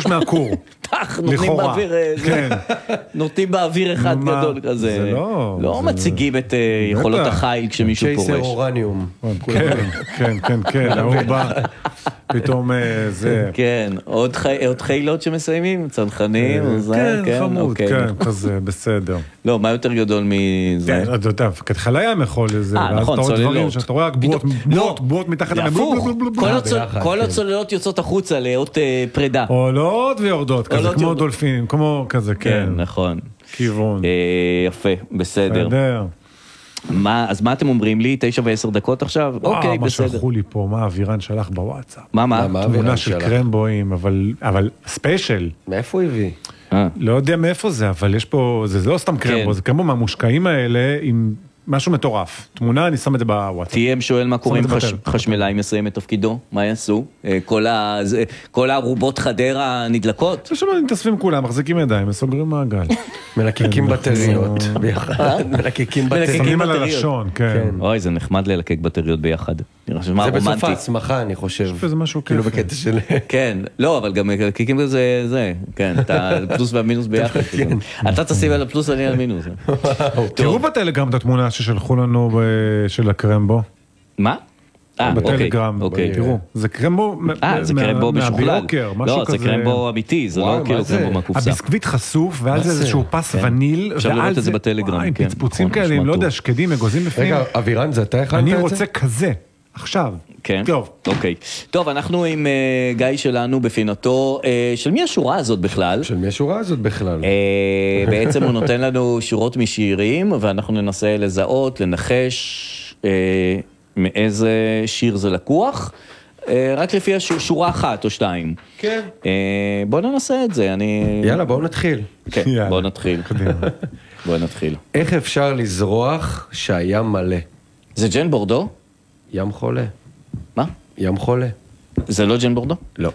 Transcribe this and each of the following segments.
ראש מהקור. נותנים באוויר, כן. נותנים באוויר אחד גדול כזה. זה לא מציגים את יכולות החיל כשמישהו פורש. צ'ייסר אורניום. כן, הוא בא, פתאום זה. כן, עוד חילות שמסיימים, צנחנים, כן, חמוד, כן, כזה, בסדר. לא, מה יותר גדול מזה? אתה יודע, כתחל הים יכול לזה, נכון, צוללות. שאתה רואה רק בועות מתחת הפוך, כל הצוללות יוצאות החוצה לאות פרידה. עולות ויורדות, כזה, כמו דולפינים, כמו כזה, כן. כן, נכון. כיוון. יפה, בסדר. אז מה אתם אומרים לי? 9:10 עכשיו? אוקיי, מה בסדר. שלחו לי פה, מה אבירן שלח בוואטסאפ. מה? תמונה של קרמבואים, אבל ספיישל. מאיפה הוא הביא? לא יודע מאיפה זה, אבל יש פה, זה לא סתם קרמבו, זה קרמבו מהמושקעים האלה עם משהו מטורף. תמונה, אני שם את זה בוואטסאפ. תהיה שואל מה קורה אם חשמלאי מסיים את תפקידו, מה יעשו? כל הערובות חדרה נדלקות? יש לנו מתאספים כולם, מחזיקים ידיים, מסוגרים מעגל. מלקקים בטריות ביחד. מלקקים בטריות. שמים על הלשון, כן. אוי, זה נחמד ללקק בטריות ביחד. זה בסוף ההסמכה, אני חושב. זה משהו כאילו כיף. בקטע של... כן, לא, אבל גם מלקקים בזה, כן, את הפלוס והמינוס ביחד. אתה תשים על הפלוס, אני על מינוס. תראו בטלגרם את התמונה ששלחו לנו של הקרמבו. מה? בטלגרם, תראו, זה קרמבו זה קרמבו משוכלל. מהבלוקר, משהו כזה. לא, זה קרמבו אמיתי, זה לא כאילו קרמבו מהקופסה. הביסקוויט חשוף, ועל זה איזשהו פס וניל, אפשר לראות את זה בטלגרם. פצפוצים כאלה, אם לא יודע, שקדים, אגוזים בפנים. רגע, אבירן, זה אתה החלטת את זה? אני רוצה כזה, עכשיו. כן? טוב. אוקיי. טוב, אנחנו עם גיא שלנו בפינתו, של מי השורה הזאת בכלל? של מי השורה הזאת בכלל? בעצם הוא נותן לנו שורות משירים, ואנחנו ננסה לזהות, לנחש מאיזה שיר זה לקוח, רק לפי שורה אחת או שתיים. כן. בואו ננסה את זה, יאללה, בואו נתחיל. כן, בואו נתחיל. בואו נתחיל. איך אפשר לזרוח שהים מלא? זה ג'ן בורדו? ים חולה. מה? ים חולה. זה לא ג'ן בורדו? לא.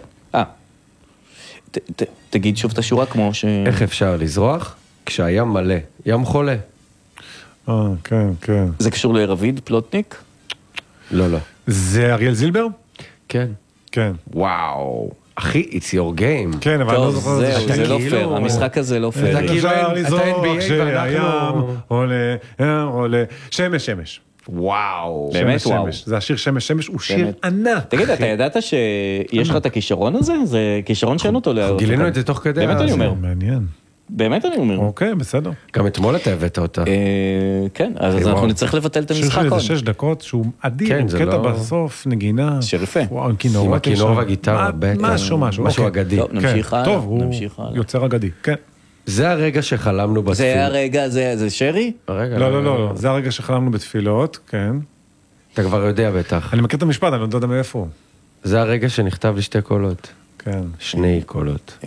תגיד שוב את השורה כמו ש... איך אפשר לזרוח כשהים מלא? ים חולה. כן, כן. זה קשור לרביד פלוטניק? לא, לא. זה אריאל זילבר? כן. כן. וואו. אחי, it's your game. כן, אבל אני לא זוכר. זהו, זה לא פייר, המשחק הזה לא פייר. אפשר לזרוק שהים עולה, שמש, שמש. וואו. באמת וואו. זה השיר שמש, שמש, הוא שיר ענק. תגיד, אתה ידעת שיש לך את הכישרון הזה? זה כישרון שאין אותו. גילינו את זה תוך כדי. באמת אני אומר. מעניין. באמת אני אומר. אוקיי, בסדר. גם אתמול אתה הבאת אותה. כן, אז אנחנו נצטרך לבטל את המשחק עוד. שיר שלי זה 6 דקות, שהוא אדיר, עם קטע בסוף, נגינה. שיר יפה. וואו, עם כינור. עם הכינור והגיטרה. משהו אגדי. טוב, נמשיך הלאה. טוב, הוא יוצר אגדי, כן. זה הרגע שחלמנו בתפילות. זה הרגע, זה שרי? לא, זה הרגע שחלמנו בתפילות, כן. אתה כבר יודע בטח. אני מכיר את המשפט, אני לא יודע מאיפה הוא. זה הרגע שנכתב לי 2 קולות. כן. 2 קולות.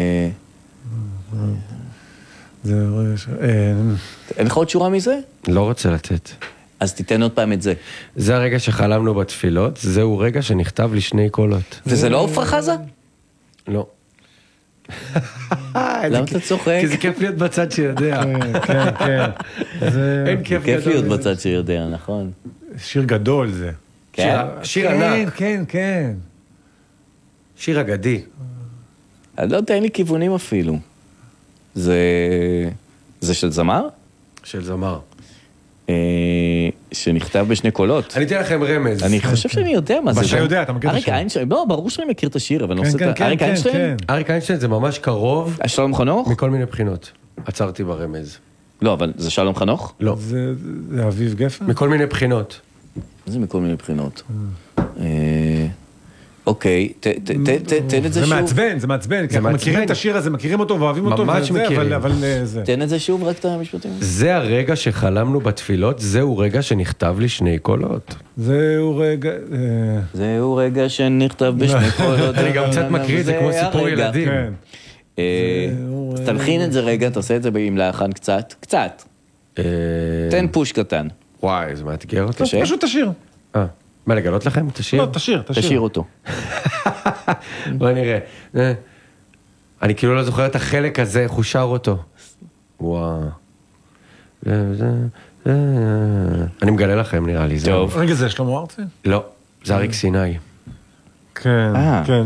אין לך עוד שורה מזה? לא רוצה לתת. אז תיתן עוד פעם את זה. זה הרגע שחלמנו בתפילות, זהו רגע שנכתב לי 2 קולות. וזה לא עופרה חזה? לא. למה אתה צוחק? כי זה כיף להיות בצד שיודע. כן, כן. אין כיף כיף להיות בצד שיודע, נכון. שיר גדול זה. שיר ענק. כן, כן. שיר אגדי. אני לא יודע, אין לי כיוונים אפילו. זה של זמר? של זמר. שנכתב ב2 קולות. אני אתן לכם רמז. אני חושב שאני יודע מה זה. מה שיודע, אתה מכיר את השיר. אריק איינשטיין, לא, ברור שאני מכיר את השיר, אבל כן, אריק איינשטיין? אריק איינשטיין זה ממש קרוב. שלום חנוך? מכל מיני בחינות. עצרתי ברמז. לא, אבל זה שלום חנוך? לא. זה אביב גפן? מכל מיני בחינות. זה מכל מיני בחינות. אוקיי, תן את זה שוב. זה מעצבן, כי אנחנו מכירים את השיר הזה, מכירים אותו ואוהבים אותו, ממש מכירים. אבל זה. תן את זה שוב, רק את המשפטים. זה הרגע שחלמנו בתפילות, זהו רגע שנכתב לי 2 קולות. זהו רגע שנכתב ב2 קולות. אני גם קצת מקריא את זה כמו סיפור ילדים. אז תלחין את זה רגע, תעשה את זה עם לחן קצת. תן פוש קטן. וואי, זה מאתגר אותי. פשוט תשיר. מה, לגלות לכם? תשיר? לא, תשיר. תשיר אותו. בוא נראה. אני כאילו לא זוכר את החלק הזה, איך הוא שר אותו. וואו. אני מגלה לכם, נראה לי. טוב. רגע, זה שלמה ארצי? לא, זה אריק סיני. כן, כן.